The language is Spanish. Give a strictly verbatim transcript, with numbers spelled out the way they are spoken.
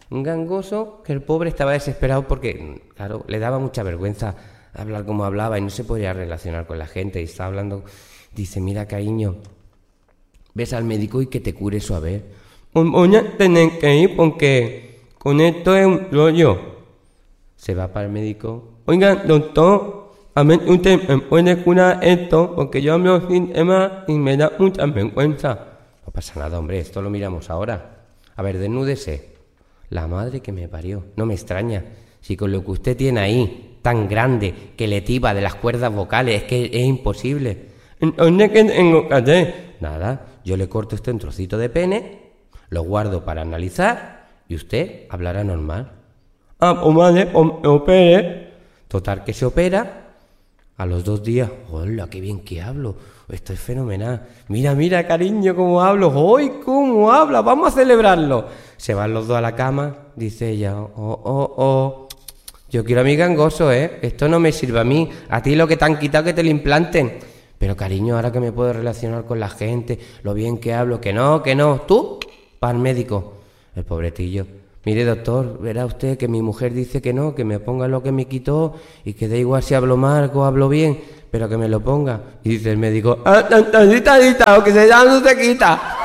Un gangoso que el pobre estaba desesperado porque, claro, le daba mucha vergüenza hablar como hablaba y no se podía relacionar con la gente. Y estaba hablando, dice, mira, cariño, ves al médico y que te cure eso, a ver. Voy a tener que ir porque con esto es un rollo. Se va para el médico. Oiga, doctor, a ver, usted me puede curar esto porque yo hablo sin temas y me da mucha vergüenza. No pasa nada, hombre, esto lo miramos ahora. A ver, desnúdese. La madre que me parió. No me extraña. Si con lo que usted tiene ahí, tan grande, que le tiba de las cuerdas vocales, es que es imposible. Entonces, ¿qué tengo que hacer? Nada, yo le corto este trocito de pene, lo guardo para analizar y usted hablará normal. Ah, pues vale, pues me opere. Total, que se opera. A los dos días, hola, qué bien que hablo. Esto es fenomenal. Mira, mira, cariño, cómo hablo. ¡Hoy, cómo habla! Vamos a celebrarlo. Se van los dos a la cama. Dice ella, oh, oh, oh. Yo quiero a mi gangoso, ¿eh? Esto no me sirve a mí. A ti lo que te han quitado que te lo implanten. Pero, cariño, ahora que me puedo relacionar con la gente, lo bien que hablo, que no, que no. Tú, para el médico. El pobretillo. Mire, doctor, verá usted que mi mujer dice que no, que me ponga lo que me quitó y que da igual si hablo mal o hablo bien, pero que me lo ponga. Y dice el médico, ah, tantadita, o que se ya no se quita.